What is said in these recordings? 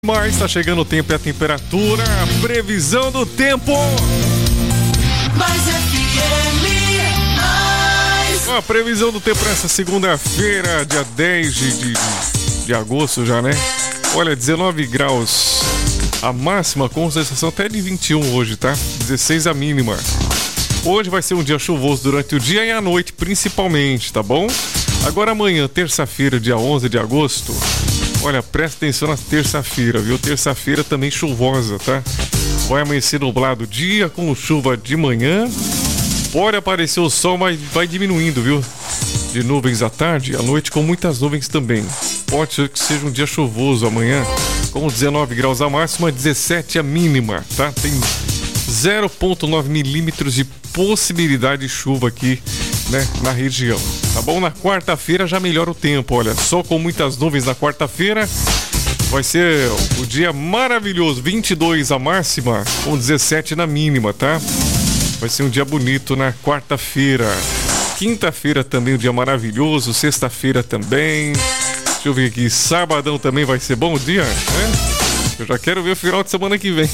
Mas tá chegando o tempo e a temperatura, a previsão do tempo. A previsão do tempo para essa segunda-feira, dia 10 de agosto já, né? Olha, 19 graus a máxima, com sensação até de 21 hoje, tá? 16 a mínima. Hoje vai ser um dia chuvoso durante o dia e a noite, principalmente, tá bom? Agora amanhã, terça-feira, dia 11 de agosto... Olha, presta atenção na terça-feira, viu? Terça-feira também chuvosa, tá? Vai amanhecer nublado o dia, com chuva de manhã. Pode aparecer o sol, mas vai diminuindo, viu? De nuvens à tarde, à noite com muitas nuvens também. Pode ser que seja um dia chuvoso amanhã, com 19 graus a máxima, 17 a mínima, tá? Tem 0,9 milímetros de possibilidade de chuva aqui, né, na região, tá bom? Na quarta-feira já melhora o tempo, olha, sol com muitas nuvens na quarta-feira, vai ser o dia maravilhoso, 22 a máxima, com 17 na mínima, tá? Vai ser um dia bonito na quarta-feira, quinta-feira também um dia maravilhoso, sexta-feira também, deixa eu ver aqui, sabadão também vai ser bom dia, né? Eu já quero ver o final de semana que vem.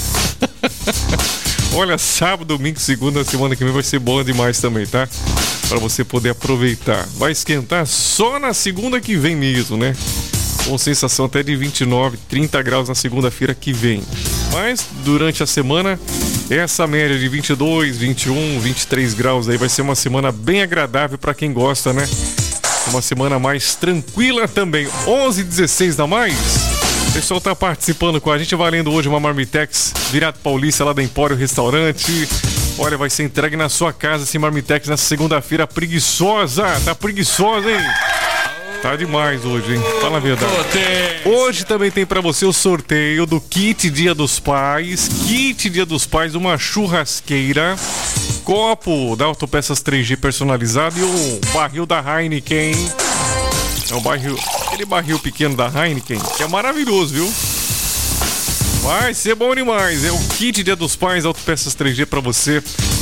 Olha, sábado, domingo, segunda, semana que vem vai ser boa demais também, tá? Pra você poder aproveitar. Vai esquentar só na segunda que vem mesmo, né? Com sensação até de 29, 30 graus na segunda-feira que vem. Mas durante a semana, essa média de 22, 21, 23 graus aí vai ser uma semana bem agradável pra quem gosta, né? Uma semana mais tranquila também. 11, 16 a mais. O pessoal tá participando com a gente, valendo hoje uma Marmitex Virado Paulista lá da Empório Restaurante. Olha, vai ser entregue na sua casa esse Marmitex nessa segunda-feira preguiçosa. Tá preguiçosa, hein? Tá demais hoje, hein? Fala a verdade. Hoje também tem pra você o sorteio do kit Dia dos Pais. Kit Dia dos Pais, uma churrasqueira, copo da Autopeças 3G personalizado e um barril da Heineken. É um barril, aquele barril pequeno da Heineken, que é maravilhoso, viu? Vai ser bom demais. É o kit Dia dos Pais, Autopeças 3G pra você.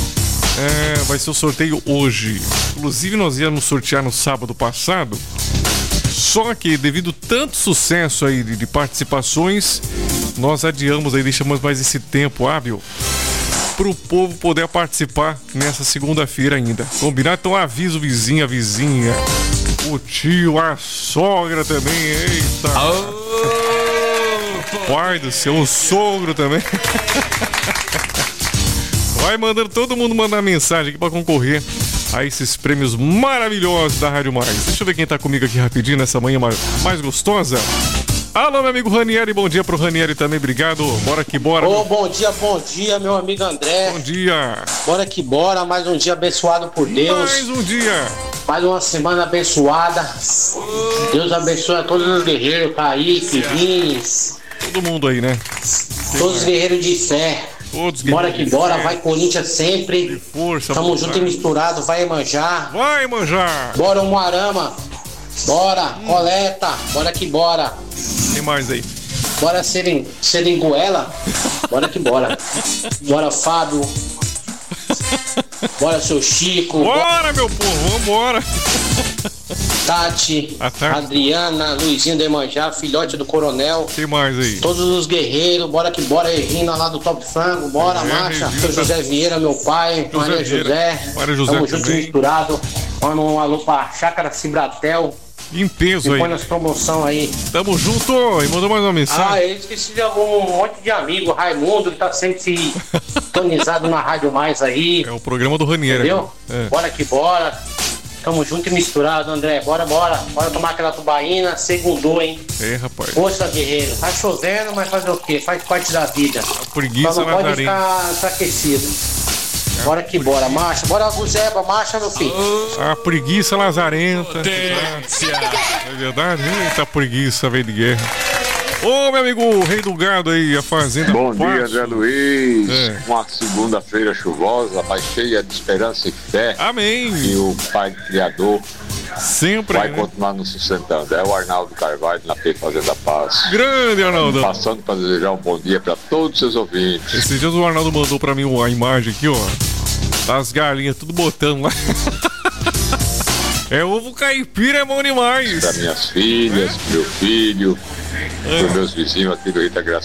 Vai ser o sorteio hoje. Inclusive nós íamos sortear no sábado passado. Só que devido tanto sucesso aí de participações, nós adiamos aí, deixamos mais esse tempo hábil pro povo poder participar nessa segunda-feira ainda. Combinado? Então avisa o vizinho, a vizinha, o tio, a sogra também. Eita! Pai do céu, o sogro também. Vai mandando, todo mundo mandar mensagem aqui pra concorrer a esses prêmios maravilhosos da Rádio Mais. Deixa eu ver quem tá comigo aqui rapidinho nessa manhã mais gostosa. Alô, meu amigo Ranieri, bom dia pro Ranieri também, obrigado. Bora que bora. Ô, bom dia, meu amigo André. Bom dia. Bora que bora, mais um dia abençoado por Deus. Mais um dia. Mais uma semana abençoada. Deus abençoe a todos os guerreiros, Kaique, Vins. Todo mundo aí, né? Todos os guerreiros de fé. Todos bora que bora, vai Corinthians sempre. De força, tamo junto e misturado, vai manjar. Vai manjar. Bora o Moarama. Bora, coleta. Bora que bora. Tem mais aí. Bora Seringuela. Bora que bora. Bora Fábio. Bora seu Chico. Bora meu povo, vambora. Tati, Adriana, Luizinho de Manjá, filhote do Coronel. Tem mais aí. Todos os guerreiros, bora que bora, Regina lá do Top Frango, bora, marcha. Seu José Vieira, meu pai, Maria José. Tamo junto e misturado. Manda um alô pra Chácara Cibratel. Em peso aí. Põe nas promoção aí. Tamo junto. E mandou mais uma mensagem. Eu esqueci de um monte de amigo. Raimundo, que tá sempre sintonizado na Rádio Mais aí. É o programa do Ranieri. Entendeu? Bora que bora. Tamo junto e misturado, André. Bora tomar aquela tubaína. Segundou, hein? Rapaz. Força, guerreiro. Tá chovendo, mas fazer o quê? Faz parte da vida. A preguiça só não pode ficar enfraquecido. Bora que bora, marcha. Bora, Guzeba, marcha, meu filho. A preguiça lazarenta. É verdade? Eita preguiça, veio de guerra. Ô, meu amigo Rei do Gado aí, a fazenda. Bom dia, André Luiz. Uma segunda-feira chuvosa, mas cheia de esperança e fé. Amém. E o Pai Criador sempre vai continuar nos sustentando. É o Arnaldo Carvalho na P Fazenda Paz. Grande, Arnaldo. Passando para desejar um bom dia para todos os seus ouvintes. Esses dias o Arnaldo mandou para mim uma imagem aqui, ó, das galinhas tudo botando lá. É ovo caipira, é bom demais. Para minhas filhas, meu filho, para os meus vizinhos aqui do Rita